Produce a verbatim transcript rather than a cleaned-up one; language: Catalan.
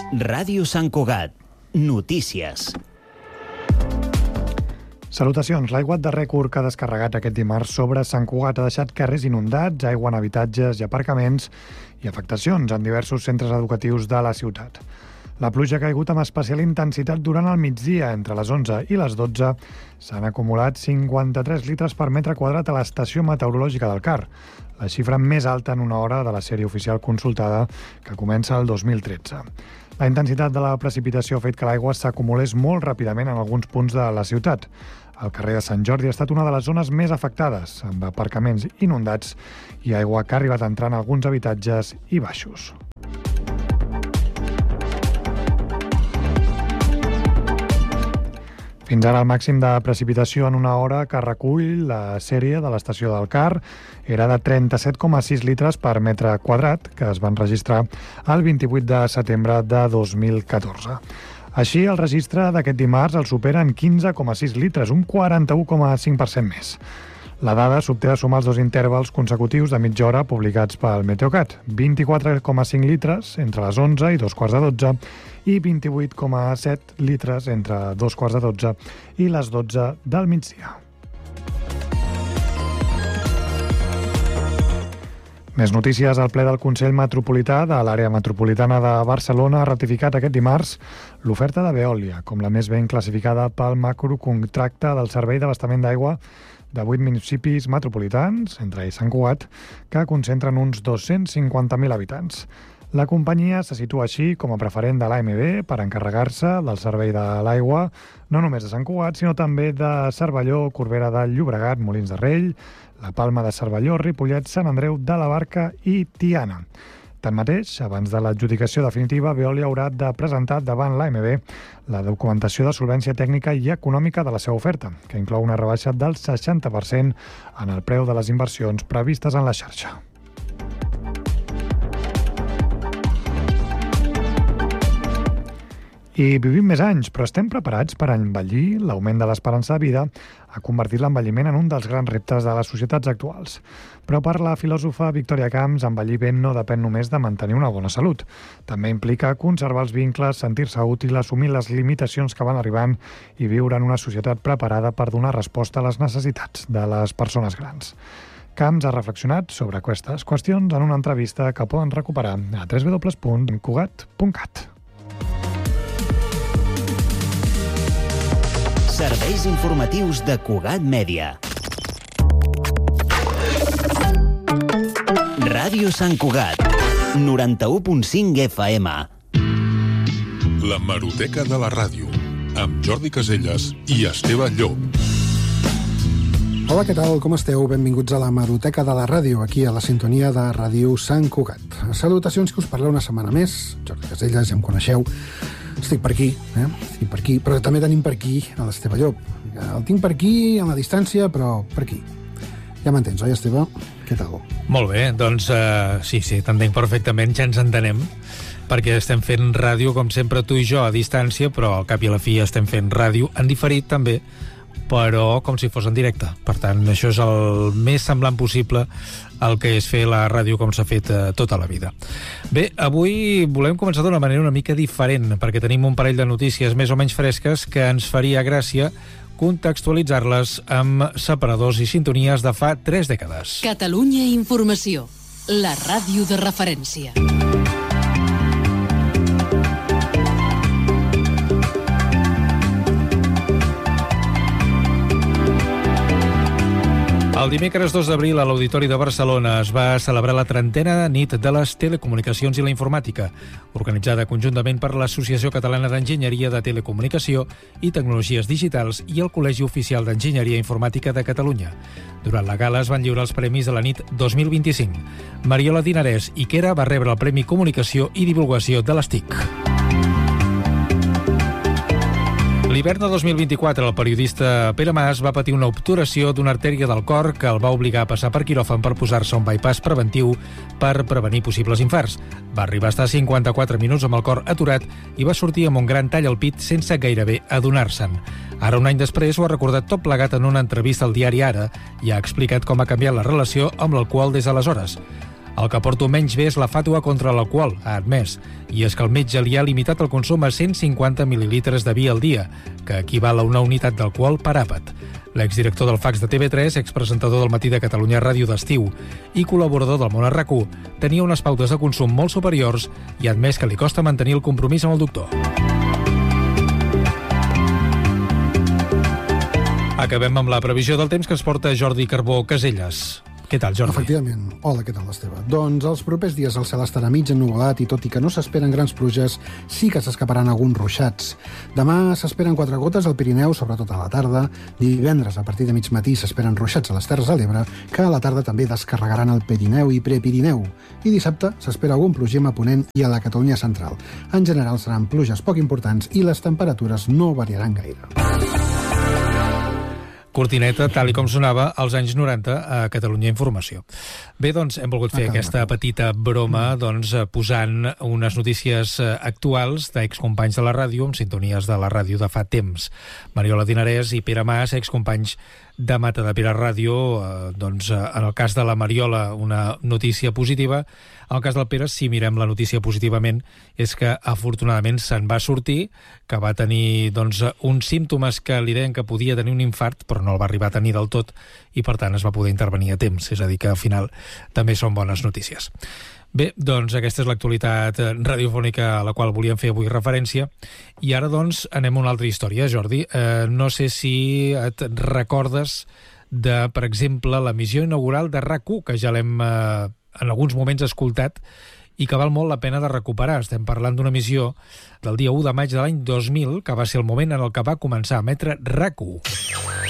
Ràdio Sant Cugat. Notícies. Salutacions. L'aiguat de rècord que ha descarregat aquest dimarts sobre Sant Cugat ha deixat carrers inundats, aigua en habitatges i aparcaments i afectacions en diversos centres educatius de la ciutat. La pluja ha caigut amb especial intensitat durant el migdia. Entre les onze i les dotze s'han acumulat cinquanta-tres litres per metre quadrat a l'estació meteorològica del Car, la xifra més alta en una hora de la sèrie oficial consultada, que comença el dos mil tretze. La intensitat de la precipitació ha fet que l'aigua s'acumulés molt ràpidament en alguns punts de la ciutat. El carrer de Sant Jordi ha estat una de les zones més afectades, amb aparcaments inundats i aigua que ha arribat a entrar en alguns habitatges i baixos. Fins ara el màxim de precipitació en una hora que recull la sèrie de l'estació del Car era de trenta-set coma sis litres per metre quadrat, que es van registrar el vint-i-vuit de setembre de dos mil catorze. Així, el registre d'aquest dimarts el supera en quinze coma sis litres, un quaranta-u coma cinc per cent més. La dada s'obté a sumar els dos intervals consecutius de mitja hora publicats pel Meteocat, vint-i-quatre coma cinc litres entre les onze i dos quarts de dotze i vint-i-vuit coma set litres entre dos quarts de dotze i les dotze del migdia. Més notícies. El ple del Consell Metropolità de l'àrea metropolitana de Barcelona ha ratificat aquest dimarts l'oferta de Veolia com la més ben classificada pel macrocontracte del servei d'abastament d'aigua de vuit municipis metropolitans, entre ells Sant Cugat, que concentren uns dos-cents cinquanta mil habitants. La companyia se situa així com a preferent de l'A M B per encarregar-se del servei de l'aigua, no només de Sant Cugat, sinó també de Cervelló, Corbera de Llobregat, Molins de Rei, la Palma de Cervelló, Ripollet, Sant Andreu de la Barca i Tiana. Tanmateix, abans de l'adjudicació definitiva, Veolia haurà de presentar davant l'A M B la documentació de solvència tècnica i econòmica de la seva oferta, que inclou una rebaixa del seixanta per cent en el preu de les inversions previstes en la xarxa. I vivim més anys, però estem preparats per envellir? L'augment de l'esperança de vida ha convertit l'envelliment en un dels grans reptes de les societats actuals. Però per la filòsofa Victòria Camps, envellir bé no depèn només de mantenir una bona salut. També implica conservar els vincles, sentir-se útil, assumir les limitacions que van arribant i viure en una societat preparada per donar resposta a les necessitats de les persones grans. Camps ha reflexionat sobre aquestes qüestions en una entrevista que poden recuperar a w w w punt cugat punt cat. Serveis informatius de Cugat Mèdia. Ràdio Sant Cugat, noranta-u punt cinc F M. L'hemeroteca de la ràdio, amb Jordi Caselles i Esteve Llop. Hola, què tal? Com esteu? Benvinguts a l'hemeroteca de la ràdio, aquí a la sintonia de Ràdio Sant Cugat. Salutacions, que us parla una setmana més. Jordi Caselles, ja em coneixeu. Estic per aquí, eh? Estic per aquí, però també tenim per aquí a l'Esteve Llop. El tinc per aquí, a la distància, però per aquí. Ja m'entens, oi, Esteve? Què tal? Molt bé, doncs uh, sí, sí, t'entenc perfectament, ja ens entenem, perquè estem fent ràdio, com sempre, tu i jo, a distància, però al cap i a la fi estem fent ràdio en diferit, també, però com si fos en directe. Per tant, això és el més semblant possible el que és fer la ràdio com s'ha fet eh, tota la vida. Bé, avui volem començar d'una manera una mica diferent, perquè tenim un parell de notícies més o menys fresques que ens faria gràcia contextualitzar-les amb separadors i sintonies de fa tres dècades. Catalunya Informació, la ràdio de referència. El dimecres dos d'abril a l'Auditori de Barcelona es va celebrar la trentena nit de les telecomunicacions i la informàtica, organitzada conjuntament per l'Associació Catalana d'Enginyeria de Telecomunicació i Tecnologies Digitals i el Col·legi Oficial d'Enginyeria Informàtica de Catalunya. Durant la gala es van lliurar els premis de la nit dos mil vint-i-cinc. Mariola Dinarès i Quera va rebre el Premi Comunicació i Divulgació de les T I C. L'hivern de dos mil vint-i-quatre, el periodista Pere Mas va patir una obturació d'una artèria del cor que el va obligar a passar per quiròfan per posar-se un bypass preventiu per prevenir possibles infarts. Va arribar a estar cinquanta-quatre minuts amb el cor aturat i va sortir amb un gran tall al pit sense gairebé adonar-se'n. Ara, un any després, ho ha recordat tot plegat en una entrevista al diari Ara i ha explicat com ha canviat la relació amb l'alcohol des d'aleshores. El que porto menys bé és la fàtua contra l'alcohol, ha admès, i és que el metge li ha limitat el consum a cent cinquanta mil·lilitres de vi al dia, que equival a una unitat d'alcohol per àpat. L'exdirector del Fax de T V tres, expresentador del Matí de Catalunya Ràdio d'estiu i col·laborador del Món a RAC u, tenia unes pautes de consum molt superiors i ha admès que li costa mantenir el compromís amb el doctor. Acabem amb la previsió del temps que ens porta Jordi Carbó Caselles. Què tal, Jordi? Efectivament. Hola, què tal, Esteve? Doncs els propers dies el cel estarà mig ennuvolat i tot i que no s'esperen grans pluges, sí que s'escaparan alguns ruixats. Demà s'esperen quatre gotes al Pirineu, sobretot a la tarda. Divendres, a partir de mig matí, s'esperen ruixats a les Terres de l'Ebre, que a la tarda també descarregaran el Pirineu i Prepirineu. I dissabte s'espera algun plogim a Ponent i a la Catalunya central. En general seran pluges poc importants i les temperatures no variaran gaire. Cortineta, tal i com sonava als anys noranta a Catalunya Informació. Bé, doncs, hem volgut fer ah, aquesta petita broma doncs, posant unes notícies actuals d'excompanys de la ràdio, amb sintonies de la ràdio de fa temps. Mariola Dinarès i Pere Mas, excompanys de Matadepera Ràdio, eh, doncs, en el cas de la Mariola, una notícia positiva. En el cas del Pere, si mirem la notícia positivament, és que afortunadament se'n va sortir, que va tenir doncs, uns símptomes que li deien que podia tenir un infart, però no el va arribar a tenir del tot, i per tant es va poder intervenir a temps. És a dir, que al final també són bones notícies. Bé, doncs aquesta és l'actualitat radiofònica a la qual volíem fer avui referència. I ara, doncs, anem a una altra història, Jordi. Eh, no sé si et recordes de, per exemple, l'emissió inaugural de RAC u, que ja l'hem eh, en alguns moments escoltat i que val molt la pena de recuperar. Estem parlant d'una emissió del dia u de maig de l'any dos mil, que va ser el moment en el que va començar a emetre RAC u.